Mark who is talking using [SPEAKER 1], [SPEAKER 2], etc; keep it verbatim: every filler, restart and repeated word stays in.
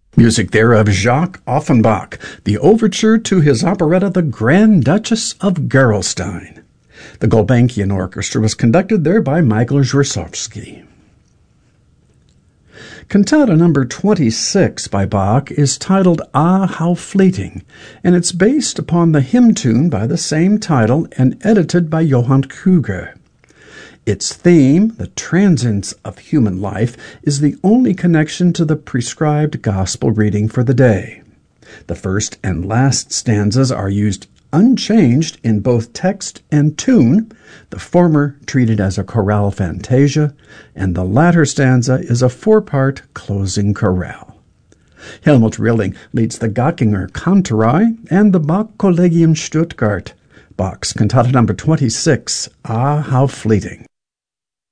[SPEAKER 1] Music there of Jacques Offenbach, the overture to his operetta The Grand Duchess of Gerolstein. The Gulbenkian Orchestra was conducted there by Michael Zhursovsky. Cantata number twenty-six by Bach is titled Ah, How Fleeting, and it's based upon the hymn tune by the same title and edited by Johann Kruger. Its theme, the transience of human life, is the only connection to the prescribed gospel reading for the day. The first and last stanzas are used unchanged in both text and tune, the former treated as a chorale fantasia, and the latter stanza is a four-part closing chorale. Helmut Rilling leads the Gockinger Kantorei and the Bach Collegium Stuttgart. Bach's Cantata number twenty-six, Ah, How Fleeting.